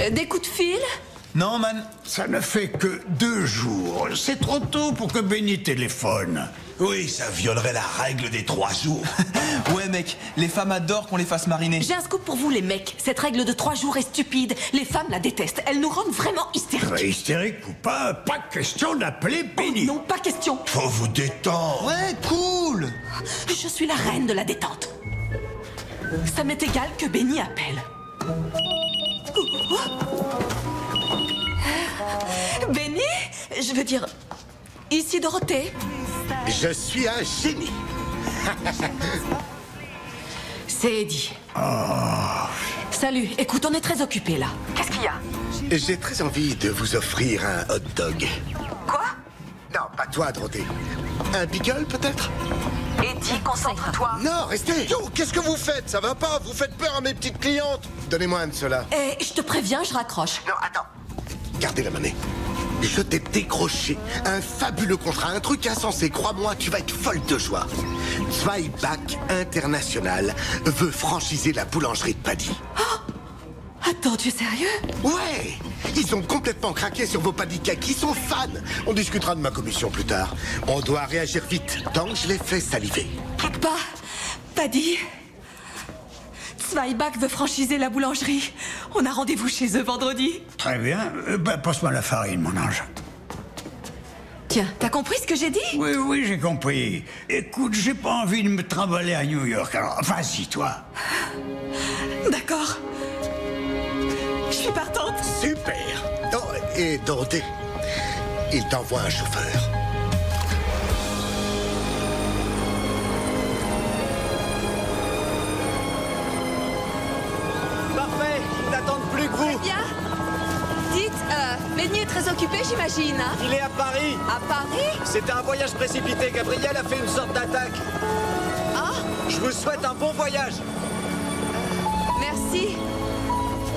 Des coups de fil? Non, man. Ça ne fait que 2 jours. C'est trop tôt pour que Benny téléphone. Oui, ça violerait la règle des 3 jours. Ouais, mec, les femmes adorent qu'on les fasse mariner. J'ai un scoop pour vous, les mecs. Cette règle de 3 jours est stupide. Les femmes la détestent. Elles nous rendent vraiment hystériques. Hystérique ou pas question d'appeler Benny. Non, pas question. Faut vous détendre. Ouais, cool. Je suis la reine de la détente. Ça m'est égal que Benny appelle. Benny? Je veux dire... Ici Dorothée. Je suis un génie. C'est Eddie. Salut. Écoute, on est très occupés là. Qu'est-ce qu'il y a? J'ai très envie de vous offrir un hot dog. Quoi? Non, pas toi, Dorothée. Un pickle, peut-être? Eddie, concentre-toi. Non, restez. Yo, qu'est-ce que vous faites? Ça va pas? Vous faites peur à mes petites clientes. Donnez-moi un de ceux-là. Eh, je te préviens, je raccroche. Non, attends. Gardez la monnaie. Je t'ai décroché un fabuleux contrat, un truc insensé. Crois-moi, tu vas être folle de joie. Zweiback International veut franchiser la boulangerie de Paddy. Attends, tu es sérieux? Ouais. Ils ont complètement craqué sur vos Paddy Cakes. Ils sont fans. On discutera de ma commission plus tard. On doit réagir vite, tant que je les fais saliver. Pas dit. Zweiback veut franchiser la boulangerie. On a rendez-vous chez eux vendredi. Très bien. Passe-moi la farine, mon ange. Tiens, t'as compris ce que j'ai dit? Oui, j'ai compris. Écoute, j'ai pas envie de me trimballer à New York, alors vas-y, toi. D'accord. Je suis partante. Super. Oh, et Dorothée, il t'envoie un chauffeur. Parfait, ils n'attendent plus que vous. Bien. Dites, Benny est très occupé, j'imagine, hein? Il est à Paris. À Paris? C'était un voyage précipité. Gabriel a fait une sorte d'attaque. Ah, Je vous souhaite un bon voyage. merci.